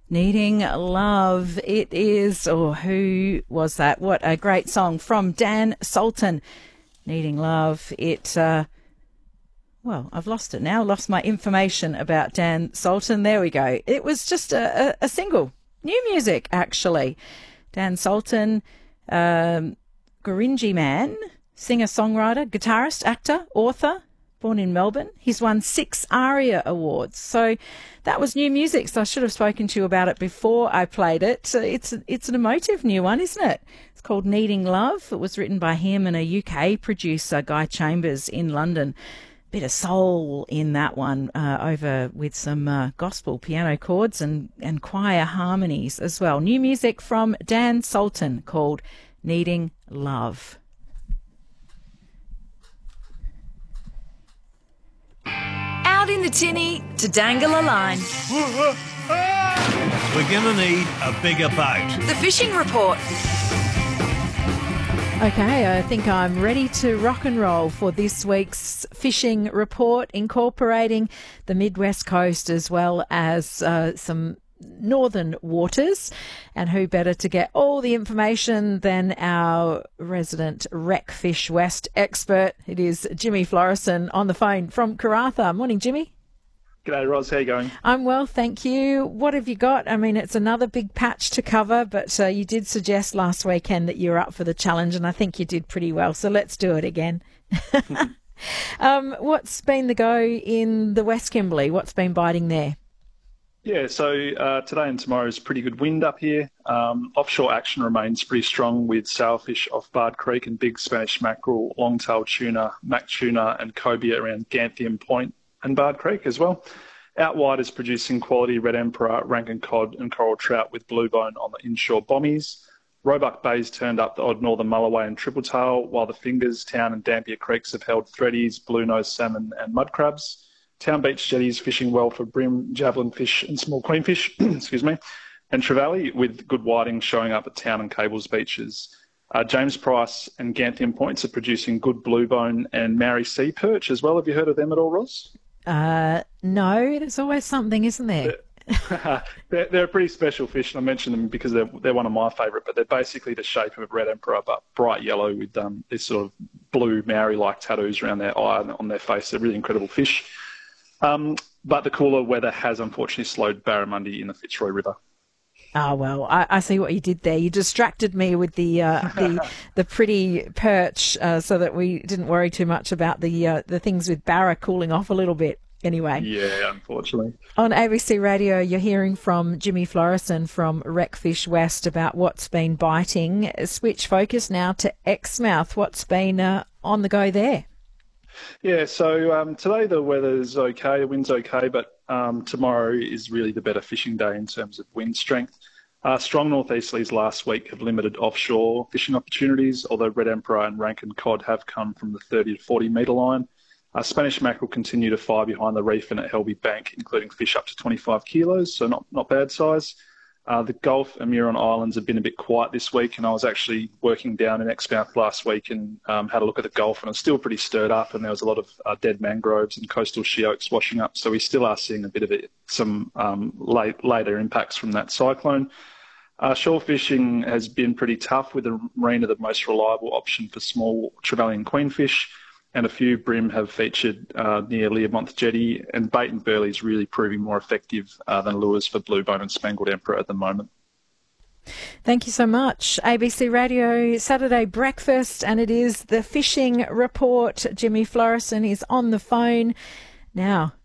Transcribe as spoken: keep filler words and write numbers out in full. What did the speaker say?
Needing Love. It is, or who was that? What a great song from Dan Sultan. Needing Love. It, uh, well, I've lost it now. Lost my information about Dan Sultan. There we go. It was just a, a, a single. New music, actually. Dan Sultan, um, Gurindji man, singer-songwriter, guitarist, actor, author, born in Melbourne. He's won six ARIA Awards. So that was new music. So I should have spoken to you about it before I played it. So it's, it's an emotive new one, isn't it? It's called Needing Love. It was written by him and a U K producer, Guy Chambers, in London. Bit of soul in that one, uh, over with some uh, gospel piano chords and, and choir harmonies as well. New music from Dan Sultan called Needing Love. Out in the tinny to dangle a line. We're going to need a bigger boat. The Fishing Report. Okay, I think I'm ready to rock and roll for this week's Fishing Report, incorporating the Midwest coast as well as uh, some northern waters. And who better to get all the information than our resident Wreckfish West expert? It is Jimmy Florison on the phone from Karratha. Morning, Jimmy. G'day, Ros. How you going? I'm well, thank you. What have you got? I mean, it's another big patch to cover, but uh, you did suggest last weekend that you were up for the challenge, and I think you did pretty well. So let's do it again. um, what's been the go in the West Kimberley? What's been biting there? Yeah, so uh, today and tomorrow is pretty good wind up here. Um, offshore action remains pretty strong with sailfish off Bard Creek and big Spanish mackerel, longtail tuna, mac tuna and cobia around Ganthium Point and Bard Creek as well. Out wide is producing quality red emperor, Rankin cod and coral trout with bluebone on the inshore bommies. Roebuck Bay's turned up the odd northern mulloway and tripletail, while the Fingers, Town and Dampier Creeks have held threadies, blue-nosed salmon and mud crabs. Town Beach jetties fishing well for bream, javelin fish and small queenfish, excuse me, and trevally with good whiting showing up at Town and Cables beaches. Uh, James Price and Ganthium Points are producing good bluebone and Maori sea perch as well. Have you heard of them at all, Ross? Uh, no, there's always something, isn't there? they're, they're a pretty special fish, and I mention them because they're, they're one of my favourite, but they're basically the shape of a red emperor, but bright yellow with um, this sort of blue Maori-like tattoos around their eye and on their face. They're really incredible fish. Um, but the cooler weather has unfortunately slowed barramundi in the Fitzroy River. Oh, well, I, I see what you did there. You distracted me with the uh, the, the pretty perch uh, so that we didn't worry too much about the uh, the things with Barra cooling off a little bit. Anyway. Yeah, unfortunately. On A B C Radio, you're hearing from Jimmy Florison from Wreckfish West about what's been biting. Switch focus now to Exmouth. What's been uh, on the go there? Yeah, so um, today the weather's okay, the wind's okay, but um, tomorrow is really the better fishing day in terms of wind strength. Uh, strong northeasterlies last week have limited offshore fishing opportunities, although red emperor and Rankin cod have come from the thirty to forty metre line. Uh, Spanish mackerel continue to fire behind the reef and at Helby Bank, including fish up to twenty-five kilos, so not, not bad size. Uh, the Gulf and Muron Islands have been a bit quiet this week, and I was actually working down in Exmouth last week and um, had a look at the Gulf, and it's still pretty stirred up, and there was a lot of uh, dead mangroves and coastal she oaks washing up, so we still are seeing a bit of it, some um, late, later impacts from that cyclone. Uh, shore fishing has been pretty tough, with the marina the most reliable option for small trevally queenfish, and a few brim have featured uh, near Learmonth Jetty, and bait and burley is really proving more effective uh, than lures for bluebone and spangled emperor at the moment. Thank you so much. A B C Radio Saturday Breakfast, and it is the Fishing Report. Jimmy Florison is on the phone. Now,